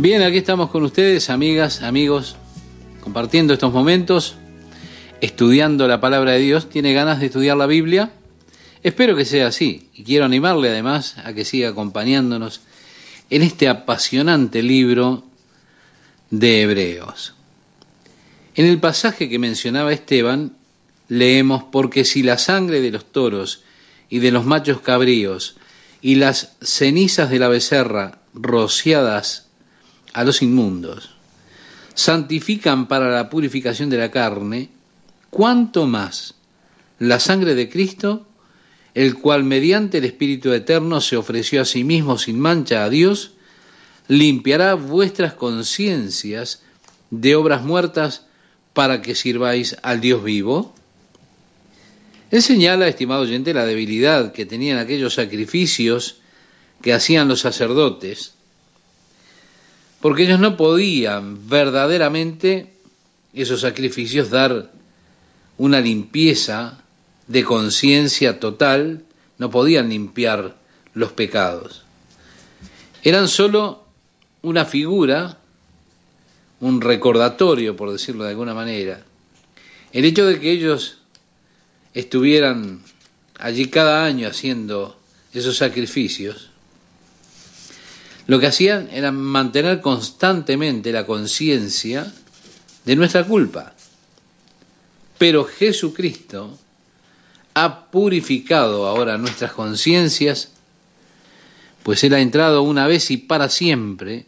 Bien, aquí estamos con ustedes, amigas, amigos, compartiendo estos momentos, estudiando la palabra de Dios. ¿Tiene ganas de estudiar la Biblia? Espero que sea así, y quiero animarle además a que siga acompañándonos en este apasionante libro de Hebreos. En el pasaje que mencionaba Esteban, leemos: porque si la sangre de los toros y de los machos cabríos y las cenizas de la becerra rociadas a los inmundos santifican para la purificación de la carne, cuánto más la sangre de Cristo, el cual mediante el Espíritu Eterno se ofreció a sí mismo sin mancha a Dios, limpiará vuestras conciencias de obras muertas para que sirváis al Dios vivo. Él señala, estimado oyente, la debilidad que tenían aquellos sacrificios que hacían los sacerdotes, porque ellos no podían verdaderamente, esos sacrificios, dar una limpieza de conciencia total, no podían limpiar los pecados. Eran solo una figura, un recordatorio, por decirlo de alguna manera. El hecho de que ellos estuvieran allí cada año haciendo esos sacrificios, lo que hacían era mantener constantemente la conciencia de nuestra culpa. Pero Jesucristo ha purificado ahora nuestras conciencias, pues Él ha entrado una vez y para siempre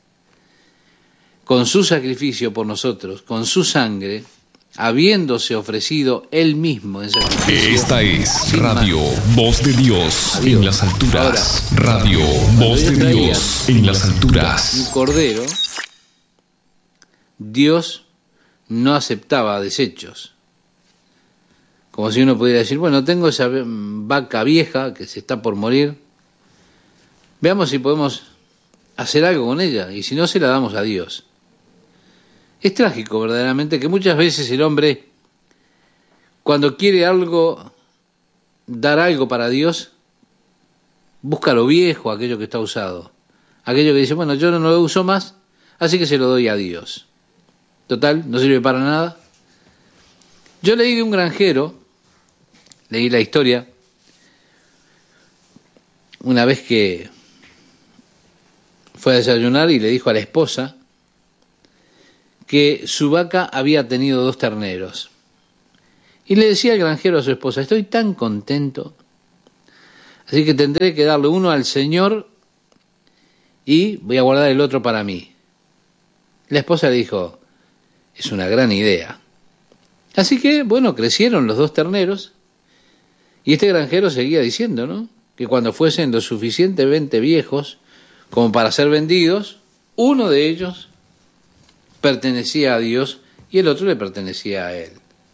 con su sacrificio por nosotros, con su sangre, habiéndose ofrecido Él mismo en sacrificio. Esta es Radio Voz de Dios en las alturas. Ahora, Radio Voz de Dios en las alturas. Un cordero, Dios no aceptaba desechos. Como si uno pudiera decir, bueno, tengo esa vaca vieja que se está por morir, veamos si podemos hacer algo con ella, y si no, se la damos a Dios. Es trágico verdaderamente que muchas veces el hombre, cuando quiere algo, dar algo para Dios, busca lo viejo, aquello que está usado, aquello que dice, bueno, yo no lo uso más, así que se lo doy a Dios. Total, no sirve para nada. Yo leí de un granjero, leí la historia, una vez que fue a desayunar y le dijo a la esposa que su vaca había tenido 2 terneros. Y le decía el granjero a su esposa, estoy tan contento, así que tendré que darle uno al Señor y voy a guardar el otro para mí. La esposa le dijo, es una gran idea. Así que, bueno, crecieron los 2 terneros y este granjero seguía diciendo, ¿no?, que cuando fuesen lo suficientemente viejos como para ser vendidos, uno de ellos pertenecía a Dios y el otro le pertenecía a él.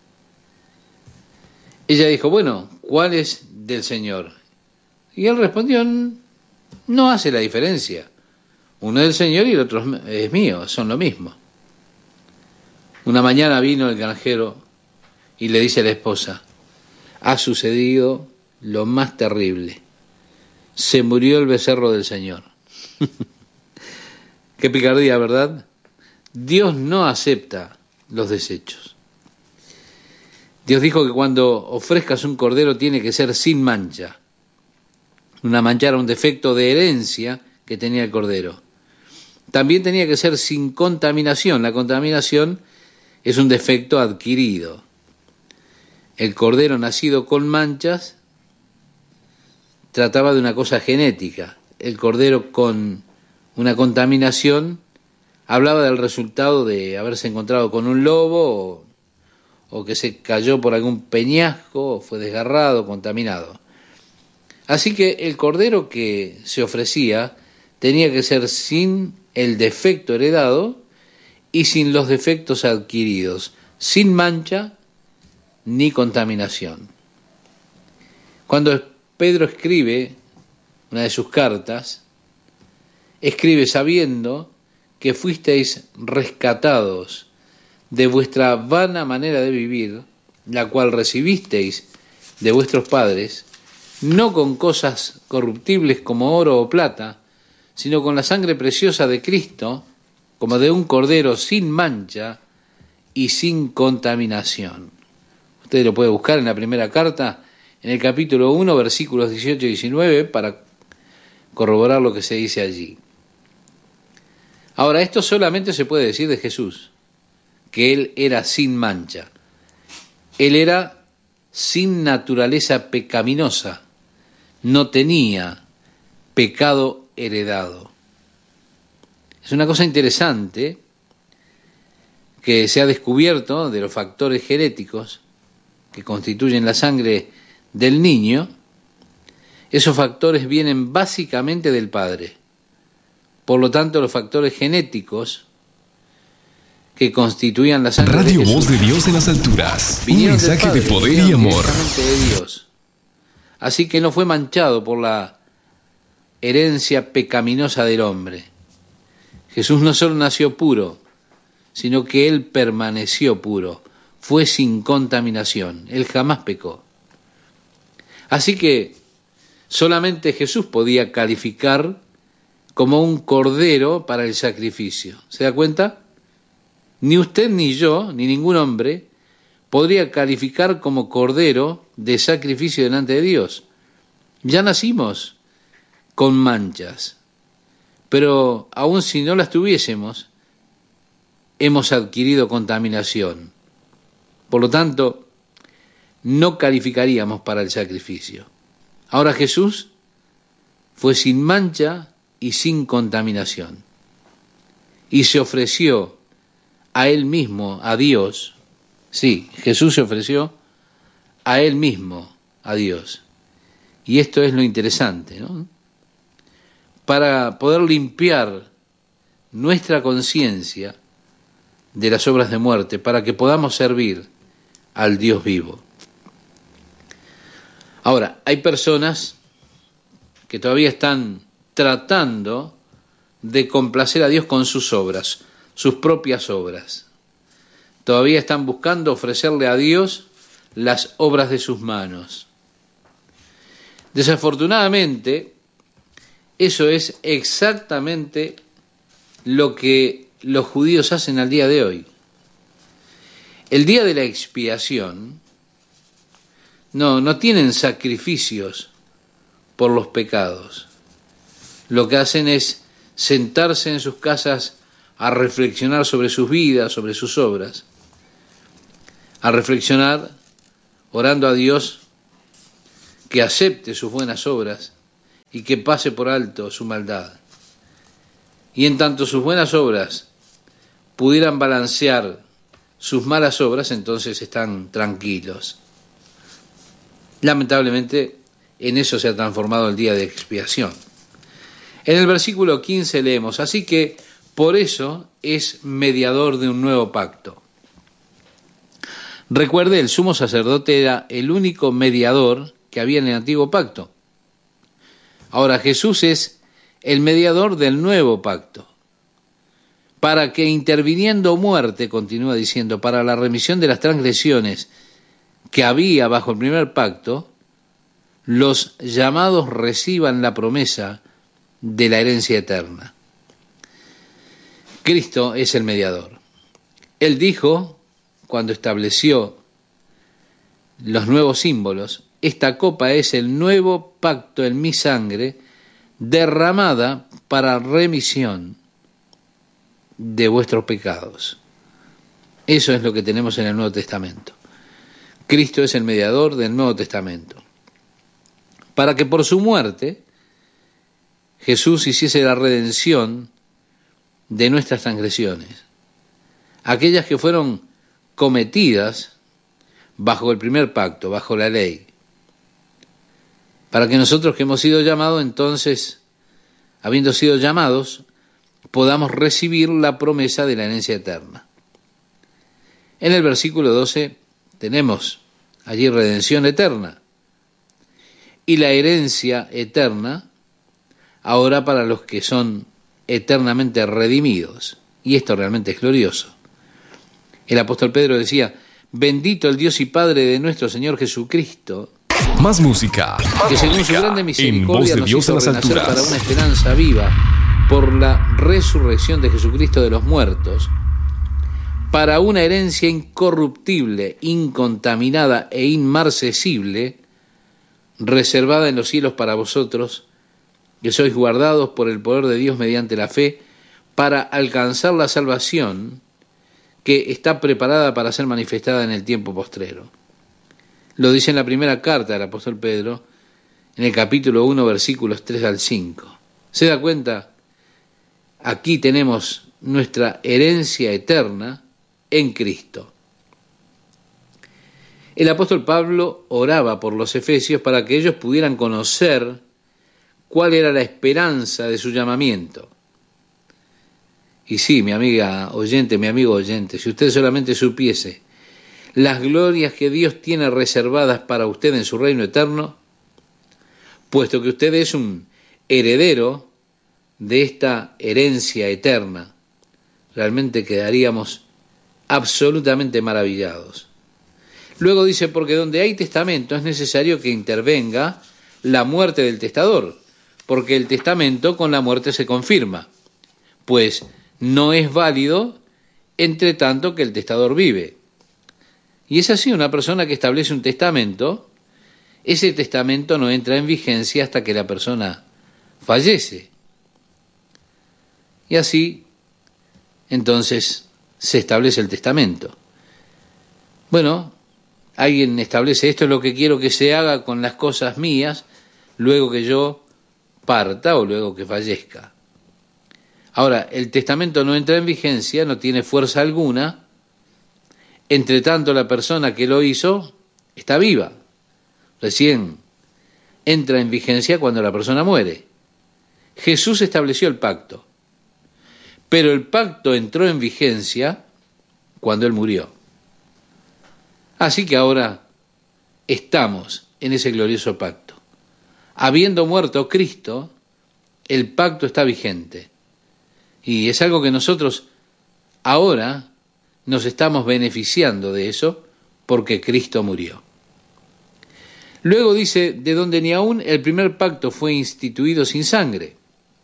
Ella dijo, bueno, ¿cuál es del Señor? Y él respondió, no hace la diferencia. Uno es del Señor y el otro es mío, son lo mismo. Una mañana vino el granjero y le dice a la esposa, ha sucedido lo más terrible. Se murió el becerro del Señor. Qué picardía, ¿verdad? Dios no acepta los desechos. Dios dijo que cuando ofrezcas un cordero tiene que ser sin mancha. Una mancha era un defecto de herencia que tenía el cordero. También tenía que ser sin contaminación. La contaminación es un defecto adquirido. El cordero nacido con manchas trataba de una cosa genética. El cordero con una contaminación hablaba del resultado de haberse encontrado con un lobo o que se cayó por algún peñasco, o fue desgarrado, contaminado. Así que el cordero que se ofrecía tenía que ser sin el defecto heredado y sin los defectos adquiridos, sin mancha ni contaminación. Cuando Pedro escribe una de sus cartas, escribe sabiendo que fuisteis rescatados de vuestra vana manera de vivir, la cual recibisteis de vuestros padres, no con cosas corruptibles como oro o plata, sino con la sangre preciosa de Cristo, como de un cordero sin mancha y sin contaminación. Usted lo puede buscar en la primera carta, en el capítulo 1, versículos 18 y 19, para corroborar lo que se dice allí. Ahora, esto solamente se puede decir de Jesús, que Él era sin mancha. Él era sin naturaleza pecaminosa, no tenía pecado heredado. Es una cosa interesante que se ha descubierto de los factores genéticos que constituyen la sangre del niño. Esos factores vienen básicamente del padre. Por lo tanto, los factores genéticos que constituían la sangre Radio de Jesús Voz de Dios en las alturas. Un vinieron del mensaje Padre, de poder y vinieron amor. directamente de Dios. Así que no fue manchado por la herencia pecaminosa del hombre. Jesús no solo nació puro, sino que Él permaneció puro, fue sin contaminación, Él jamás pecó. Así que solamente Jesús podía calificar como un cordero para el sacrificio. ¿Se da cuenta? Ni usted ni yo, ni ningún hombre, podría calificar como cordero de sacrificio delante de Dios. Ya nacimos con manchas, pero aun si no las tuviésemos, hemos adquirido contaminación. Por lo tanto, no calificaríamos para el sacrificio. Ahora Jesús fue sin mancha y sin contaminación, y se ofreció a Él mismo, a Dios. Sí, Jesús se ofreció a Él mismo, a Dios. Y esto es lo interesante, ¿no? Para poder limpiar nuestra conciencia de las obras de muerte, para que podamos servir al Dios vivo. Ahora, hay personas que todavía están tratando de complacer a Dios con sus obras, sus propias obras. Todavía están buscando ofrecerle a Dios las obras de sus manos. Desafortunadamente, eso es exactamente lo que los judíos hacen al día de hoy. El día de la expiación no tienen sacrificios por los pecados. Lo que hacen es sentarse en sus casas a reflexionar sobre sus vidas, sobre sus obras, a reflexionar orando a Dios que acepte sus buenas obras y que pase por alto su maldad. Y en tanto sus buenas obras pudieran balancear sus malas obras, entonces están tranquilos. Lamentablemente, en eso se ha transformado el día de expiación. En el versículo 15 leemos: así que por eso es mediador de un nuevo pacto. Recuerde, el sumo sacerdote era el único mediador que había en el antiguo pacto. Ahora Jesús es el mediador del nuevo pacto, para que interviniendo muerte, continúa diciendo, para la remisión de las transgresiones que había bajo el primer pacto, los llamados reciban la promesa de la herencia eterna. Cristo es el mediador. Él dijo, cuando estableció los nuevos símbolos: esta copa es el nuevo pacto en mi sangre, derramada para remisión de vuestros pecados. Eso es lo que tenemos en el Nuevo Testamento. Cristo es el mediador del Nuevo Testamento, para que por su muerte Jesús hiciese la redención de nuestras transgresiones, aquellas que fueron cometidas bajo el primer pacto, bajo la ley, para que nosotros que hemos sido llamados, entonces, habiendo sido llamados, podamos recibir la promesa de la herencia eterna. En el versículo 12 tenemos allí redención eterna y la herencia eterna ahora para los que son eternamente redimidos. Y esto realmente es glorioso. El apóstol Pedro decía: bendito el Dios y Padre de nuestro Señor Jesucristo, Más música. que según su grande misericordia nos hizo renacer para una esperanza viva por la resurrección de Jesucristo de los muertos, para una herencia incorruptible, incontaminada e inmarcesible, reservada en los cielos para vosotros, que sois guardados por el poder de Dios mediante la fe, para alcanzar la salvación que está preparada para ser manifestada en el tiempo postrero. Lo dice en la primera carta del apóstol Pedro, en el capítulo 1, versículos 3 al 5. ¿Se da cuenta? Aquí tenemos nuestra herencia eterna en Cristo. El apóstol Pablo oraba por los efesios para que ellos pudieran conocer cuál era la esperanza de su llamamiento. Y sí, mi amiga oyente, mi amigo oyente, si usted solamente supiese las glorias que Dios tiene reservadas para usted en su reino eterno, puesto que usted es un heredero de esta herencia eterna, realmente quedaríamos absolutamente maravillados. Luego dice, porque donde hay testamento es necesario que intervenga la muerte del testador, porque el testamento con la muerte se confirma, pues no es válido entre tanto que el testador vive. Y es así, una persona que establece un testamento, ese testamento no entra en vigencia hasta que la persona fallece. Y así, entonces, se establece el testamento. Bueno, alguien establece, esto es lo que quiero que se haga con las cosas mías, luego que yo parta o luego que fallezca. Ahora, el testamento no entra en vigencia, no tiene fuerza alguna, entre tanto la persona que lo hizo está viva. Recién entra en vigencia cuando la persona muere. Jesús estableció el pacto, pero el pacto entró en vigencia cuando Él murió. Así que ahora estamos en ese glorioso pacto. Habiendo muerto Cristo, el pacto está vigente. Y es algo que nosotros ahora nos estamos beneficiando de eso porque Cristo murió. Luego dice, de donde ni aún el primer pacto fue instituido sin sangre,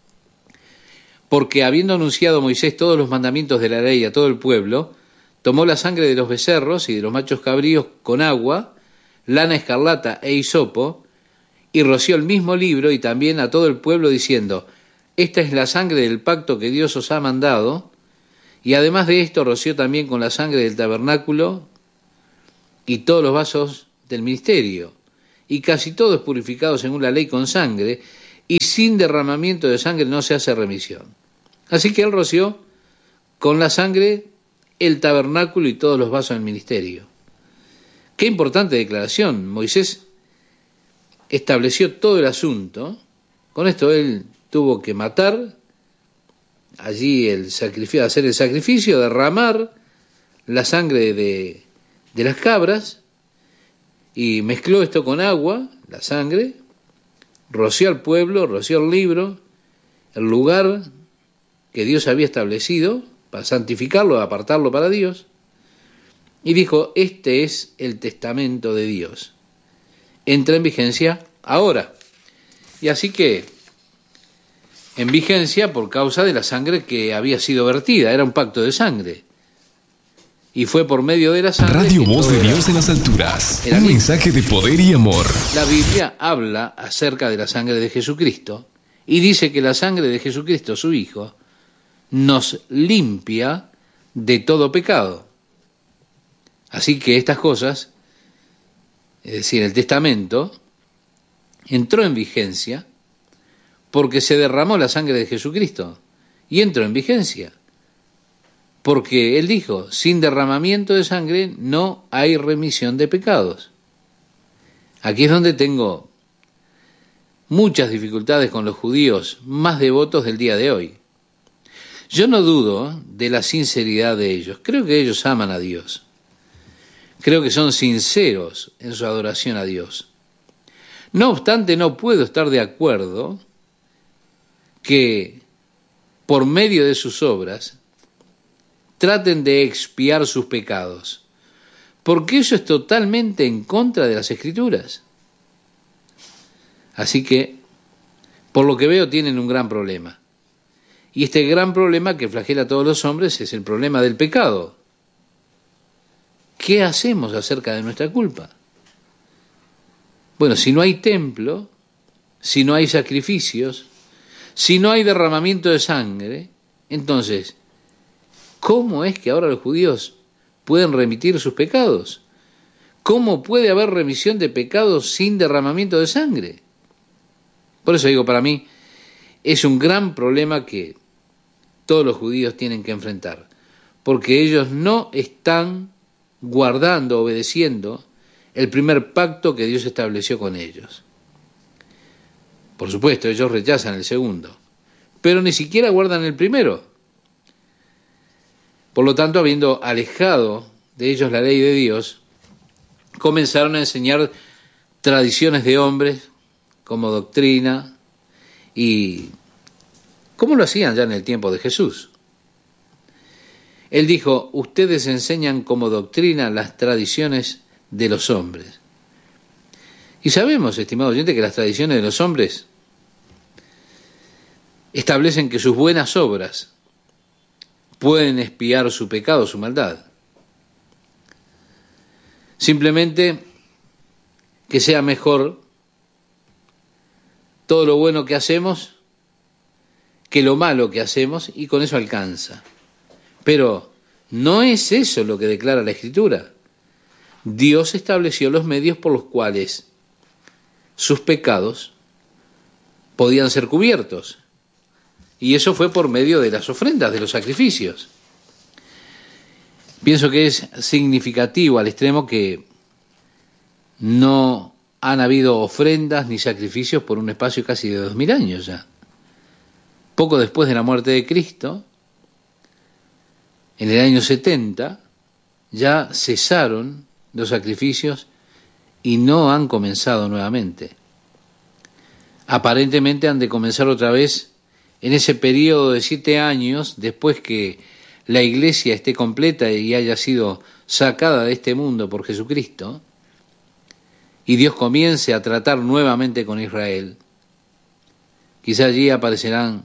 porque habiendo anunciado Moisés todos los mandamientos de la ley a todo el pueblo, tomó la sangre de los becerros y de los machos cabríos con agua, lana escarlata e hisopo, y roció el mismo libro y también a todo el pueblo diciendo, esta es la sangre del pacto que Dios os ha mandado, y además de esto roció también con la sangre del tabernáculo y todos los vasos del ministerio, y casi todo es purificado según la ley con sangre, y sin derramamiento de sangre no se hace remisión. Así que él roció con la sangre el tabernáculo y todos los vasos del ministerio. Qué importante declaración. Moisés estableció todo el asunto. Con esto él tuvo que matar allí hacer el sacrificio, derramar la sangre de las cabras, y mezcló esto con agua, la sangre, roció al pueblo, roció el libro, el lugar que Dios había establecido para santificarlo, apartarlo para Dios, y dijo, este es el testamento de Dios. Entra en vigencia ahora. Y así que, en vigencia por causa de la sangre que había sido vertida, era un pacto de sangre. Y fue por medio de la sangre. Radio Voz de Dios en las alturas. Un mensaje de poder y amor. La Biblia habla acerca de la sangre de Jesucristo y dice que la sangre de Jesucristo, su Hijo, nos limpia de todo pecado. Así que estas cosas, es decir, el testamento, entró en vigencia porque se derramó la sangre de Jesucristo y entró en vigencia. Porque Él dijo, sin derramamiento de sangre no hay remisión de pecados. Aquí es donde tengo muchas dificultades con los judíos más devotos del día de hoy. Yo no dudo de la sinceridad de ellos. Creo que ellos aman a Dios. Creo que son sinceros en su adoración a Dios. No obstante, no puedo estar de acuerdo que por medio de sus obras traten de expiar sus pecados, porque eso es totalmente en contra de las Escrituras. Así que, por lo que veo, tienen un gran problema. Y este gran problema que flagela a todos los hombres es el problema del pecado. ¿Qué hacemos acerca de nuestra culpa? Bueno, si no hay templo, si no hay sacrificios, si no hay derramamiento de sangre, entonces, ¿cómo es que ahora los judíos pueden remitir sus pecados? ¿Cómo puede haber remisión de pecados sin derramamiento de sangre? Por eso digo, para mí es un gran problema que todos los judíos tienen que enfrentar, porque ellos no están guardando, obedeciendo el primer pacto que Dios estableció con ellos. Por supuesto, ellos rechazan el segundo, pero ni siquiera guardan el primero. Por lo tanto, habiendo alejado de ellos la ley de Dios, comenzaron a enseñar tradiciones de hombres como doctrina, y ¿cómo lo hacían ya en el tiempo de Jesús? Él dijo, ustedes enseñan como doctrina las tradiciones de los hombres. Y sabemos, estimado oyente, que las tradiciones de los hombres establecen que sus buenas obras pueden expiar su pecado, su maldad. Simplemente que sea mejor todo lo bueno que hacemos que lo malo que hacemos, y con eso alcanza. Pero no es eso lo que declara la Escritura. Dios estableció los medios por los cuales sus pecados podían ser cubiertos, y eso fue por medio de las ofrendas, de los sacrificios. Pienso que es significativo al extremo que no han habido ofrendas ni sacrificios por un espacio casi de 2000 años ya. Poco después de la muerte de Cristo, en el año 70, ya cesaron los sacrificios y no han comenzado nuevamente. Aparentemente han de comenzar otra vez en ese periodo de 7 años, después que la iglesia esté completa y haya sido sacada de este mundo por Jesucristo, y Dios comience a tratar nuevamente con Israel. Quizá allí aparecerán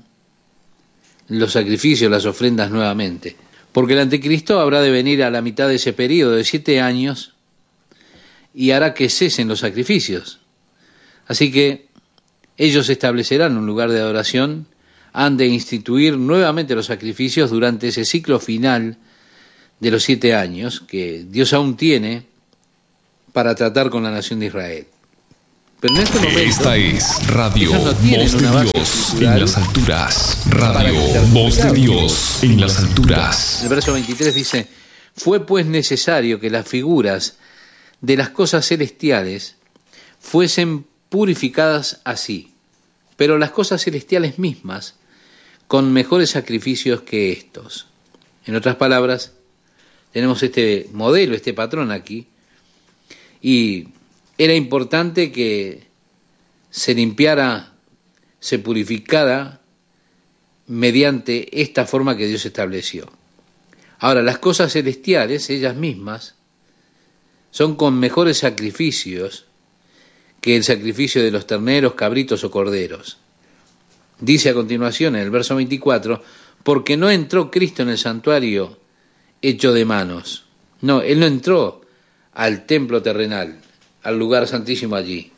los sacrificios, las ofrendas nuevamente, porque el anticristo habrá de venir a la mitad de ese periodo de 7 años y hará que cesen los sacrificios. Así que ellos establecerán un lugar de adoración, han de instituir nuevamente los sacrificios durante ese ciclo final de los 7 años que Dios aún tiene para tratar con la nación de Israel. Pero en este momento, esta es Radio no Voz de Dios en las alturas. Radio Voz de Dios en las alturas. El verso 23 dice, fue pues necesario que las figuras de las cosas celestiales fuesen purificadas así, pero las cosas celestiales mismas con mejores sacrificios que estos. En otras palabras, tenemos este modelo, este patrón aquí, y era importante que se limpiara, se purificara mediante esta forma que Dios estableció. Ahora, las cosas celestiales, ellas mismas, son con mejores sacrificios que el sacrificio de los terneros, cabritos o corderos. Dice a continuación en el verso 24, porque no entró Cristo en el santuario hecho de manos. No, Él no entró al templo terrenal, al lugar santísimo allí.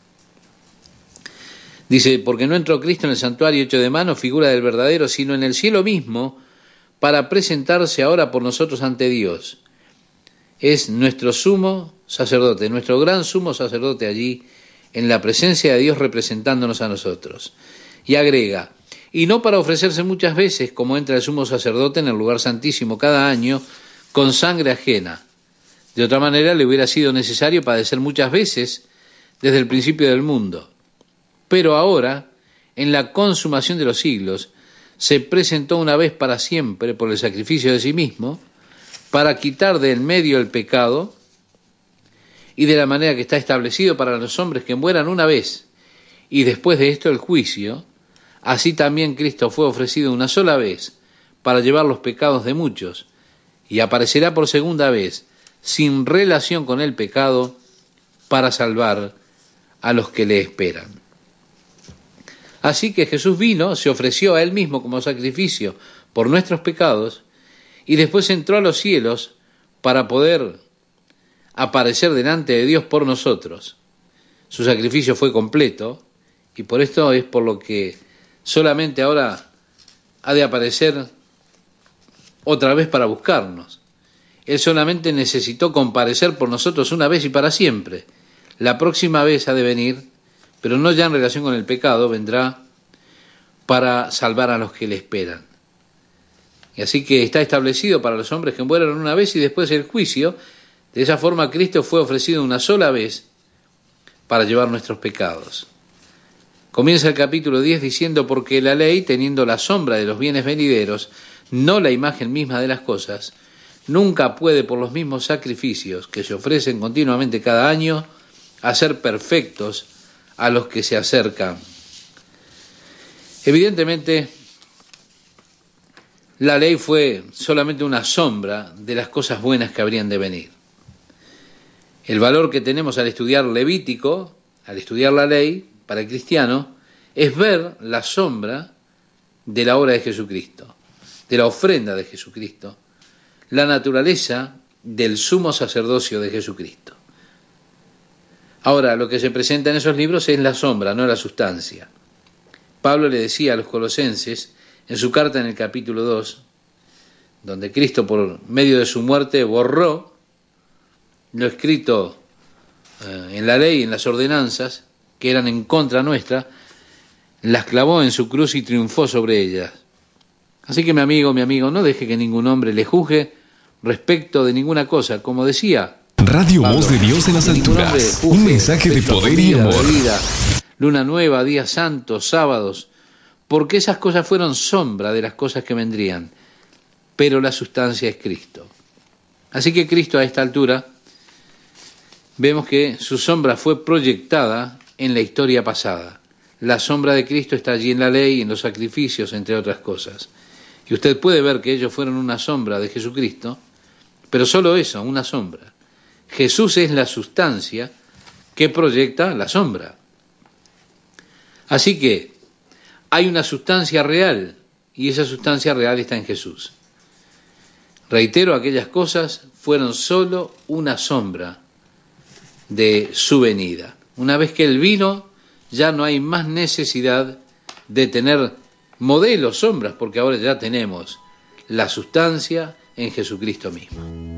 Dice, porque no entró Cristo en el santuario hecho de manos, figura del verdadero, sino en el cielo mismo, para presentarse ahora por nosotros ante Dios. Es nuestro sumo sacerdote, nuestro gran sumo sacerdote allí, en la presencia de Dios representándonos a nosotros. Y agrega, y no para ofrecerse muchas veces, como entra el sumo sacerdote en el lugar santísimo cada año, con sangre ajena. De otra manera le hubiera sido necesario padecer muchas veces desde el principio del mundo. Pero ahora, en la consumación de los siglos, se presentó una vez para siempre por el sacrificio de sí mismo, para quitar de en medio el pecado, y de la manera que está establecido para los hombres que mueran una vez, y después de esto el juicio, así también Cristo fue ofrecido una sola vez para llevar los pecados de muchos, y aparecerá por segunda vez, sin relación con el pecado, para salvar a los que le esperan. Así que Jesús vino, se ofreció a Él mismo como sacrificio por nuestros pecados y después entró a los cielos para poder aparecer delante de Dios por nosotros. Su sacrificio fue completo y por esto es por lo que solamente ahora ha de aparecer otra vez para buscarnos. Él solamente necesitó comparecer por nosotros una vez y para siempre. La próxima vez ha de venir, pero no ya en relación con el pecado, vendrá para salvar a los que le esperan. Y así que está establecido para los hombres que mueran una vez y después el juicio. De esa forma Cristo fue ofrecido una sola vez para llevar nuestros pecados. Comienza el capítulo 10 diciendo: porque la ley, teniendo la sombra de los bienes venideros, no la imagen misma de las cosas, nunca puede por los mismos sacrificios que se ofrecen continuamente cada año hacer perfectos a los que se acercan. Evidentemente, la ley fue solamente una sombra de las cosas buenas que habrían de venir. El valor que tenemos al estudiar Levítico, al estudiar la ley, para el cristiano, es ver la sombra de la obra de Jesucristo, de la ofrenda de Jesucristo, la naturaleza del sumo sacerdocio de Jesucristo. Ahora, lo que se presenta en esos libros es la sombra, no la sustancia. Pablo le decía a los colosenses, en su carta en el capítulo 2, donde Cristo por medio de su muerte borró lo escrito en la ley, en las ordenanzas, que eran en contra nuestra, las clavó en su cruz y triunfó sobre ellas. Así que mi amigo, no deje que ningún hombre le juzgue respecto de ninguna cosa, como decía Radio Pablo, Voz de Dios en las alturas, un mensaje de poder y amor. Vida, luna nueva, días santos, sábados, porque esas cosas fueron sombra de las cosas que vendrían, pero la sustancia es Cristo. Así que Cristo a esta altura, vemos que su sombra fue proyectada en la historia pasada. La sombra de Cristo está allí en la ley y en los sacrificios, entre otras cosas. Y usted puede ver que ellos fueron una sombra de Jesucristo, pero solo eso, una sombra. Jesús es la sustancia que proyecta la sombra. Así que hay una sustancia real y esa sustancia real está en Jesús. Reitero, aquellas cosas fueron solo una sombra de su venida. Una vez que Él vino, ya no hay más necesidad de tener modelos, sombras, porque ahora ya tenemos la sustancia en Jesucristo mismo.